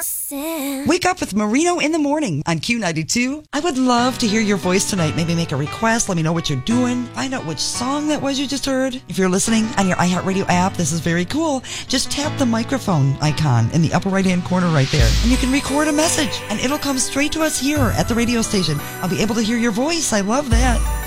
Wake up with Marino in the morning on Q92. I would love to hear your voice tonight. Maybe make a request. Let me know what you're doing. Find out which song that was you just heard. If you're listening on your iHeartRadio app, this is very cool. Just tap the microphone icon in the upper right-hand corner right there, and you can record a message, and it'll come straight to us here at the radio station. I'll be able to hear your voice. I love that.